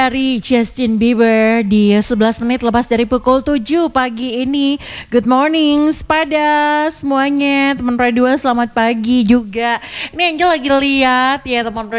Dari Justin Bieber di 11 menit lepas dari pukul 7 pagi ini. Good morning pada semuanya teman Radio, selamat pagi juga. Ini Angel lagi lihat ya teman